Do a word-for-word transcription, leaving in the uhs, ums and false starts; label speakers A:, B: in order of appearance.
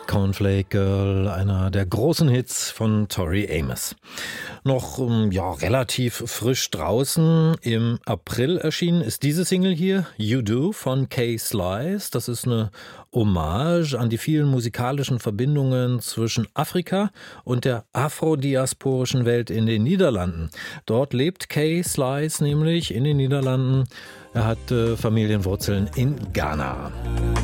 A: Cornflake Girl, einer der großen Hits von Tori Amos. Noch ja, relativ frisch draußen, im April erschienen ist diese Single hier, You Do von Kay Slice. Das ist eine Hommage an die vielen musikalischen Verbindungen zwischen Afrika und der afrodiasporischen Welt in den Niederlanden. Dort lebt Kay Slice nämlich in den Niederlanden. Er hat äh, Familienwurzeln in Ghana.